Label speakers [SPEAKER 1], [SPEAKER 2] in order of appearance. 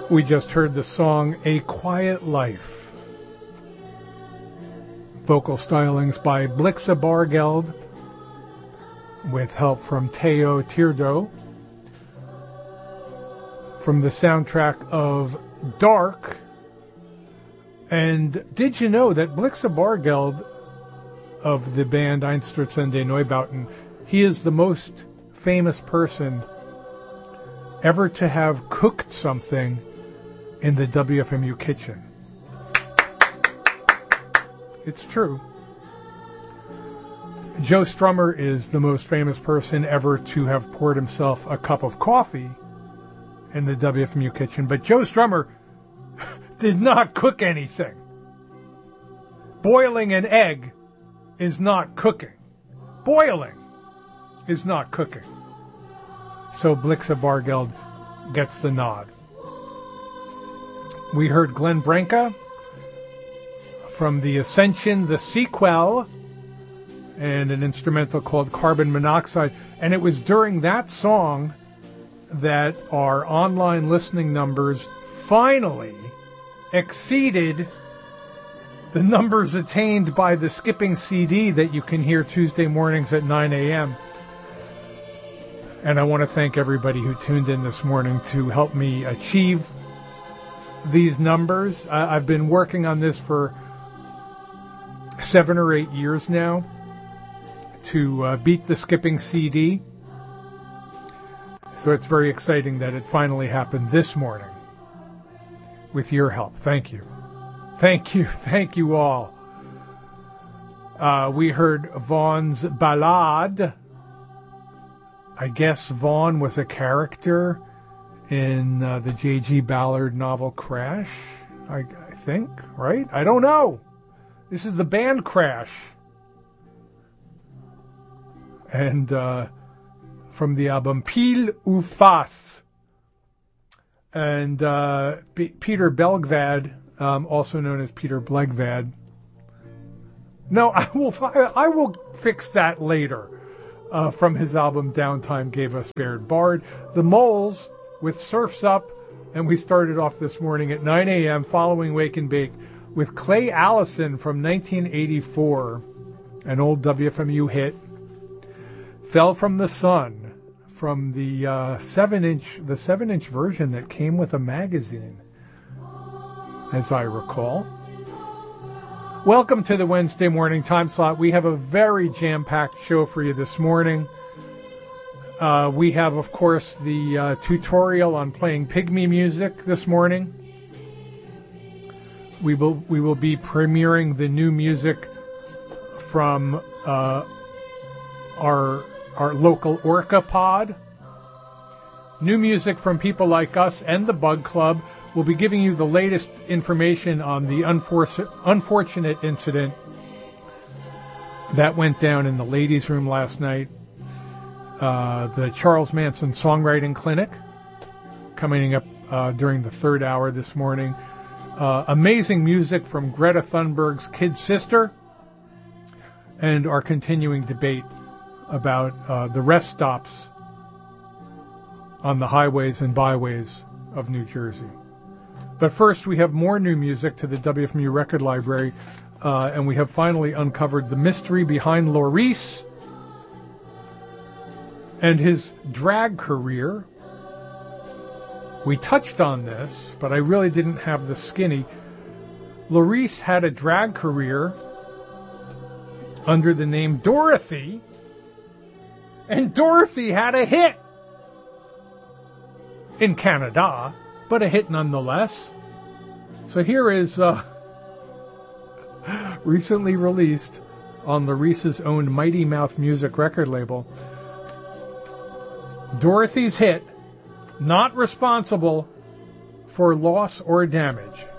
[SPEAKER 1] We just heard the song A Quiet Life. Vocal stylings by Blixa Bargeld with help from Teo Tirdo from the soundtrack of Dark. And did you know that Blixa Bargeld of the band Einstürzende Neubauten, he is the most famous person ever to have cooked something in the WFMU kitchen. It's true. Joe Strummer is the most famous person ever to have poured himself a cup of coffee in the WFMU kitchen, but Joe Strummer did not cook anything. Boiling an egg is not cooking. Boiling is not cooking. So Blixa Bargeld gets the nod. We heard Glenn Branca from the Ascension, the sequel, and an instrumental called Carbon Monoxide. And it was during that song that our online listening numbers finally exceeded the numbers attained by the Skipping CD that you can hear Tuesday mornings at 9 a.m. And I want to thank everybody who tuned in this morning to help me achieve these numbers. I've been working on this for 7 or 8 years now to beat the Skipping CD. So it's very exciting that it finally happened this morning with your help. Thank you. Thank you. Thank you all. We heard Vaughn's Ballade. I guess Vaughn was a character in the J.G. Ballard novel Crash, I think, right? I don't know. This is the band Crash. And from the album Pile ou Face. And Peter Belgvad, also known as Peter Blegvad. No, I will fix that later. From his album Downtime gave us Baird Bard. The Moles with Surf's Up, and we started off this morning at 9 a.m. following Wake and Bake with Clay Allison from 1984, an old WFMU hit. Fell from the Sun from the 7-inch version that came with a magazine, as I recall. Welcome to the Wednesday morning time slot. We have a very jam-packed show for you this morning. We have, of course, the tutorial on playing Pygmy music this morning. We will be premiering the new music from our local Orca pod. New music from people like us and the Bug Club. We'll be giving you the latest information on the unfortunate incident that went down in the ladies' room last night. The Charles Manson Songwriting Clinic coming up during the third hour this morning. Amazing music from Greta Thunberg's kid sister, and our continuing debate about the rest stops on the highways and byways of New Jersey. But first, we have more new music to the WFMU Record Library, and we have finally uncovered the mystery behind Laurice and his drag career. We touched on this, but I really didn't have the skinny. Laurice had a drag career under the name Dorothy, and Dorothy had a hit in Canada, but a hit nonetheless. So here is recently released on Laurice's own Mighty Mouth Music record label, Dorothy's hit, Not Responsible for Loss or Damage.